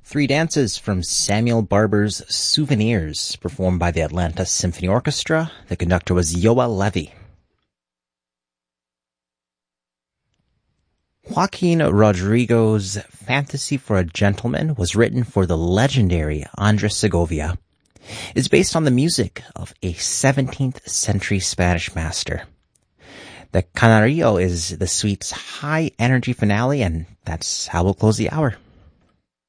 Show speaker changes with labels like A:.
A: Three dances from Samuel Barber's Souvenirs, performed by the Atlanta Symphony Orchestra. The conductor was Yoel Levy. Joaquin Rodrigo's Fantasy for a Gentleman was written for the legendary Andres Segovia. It is based on the music of a 17th century Spanish master. The Canario is the suite's high energy finale, and that's how we'll close the hour.